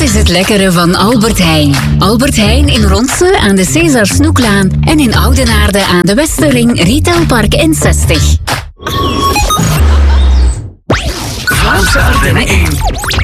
is het lekkere van Albert Heijn. Albert Heijn in Ronse aan de César Snoeklaan en in Oudenaarde aan de Westerring Retailpark N60. Vlaamse Ardennen 1.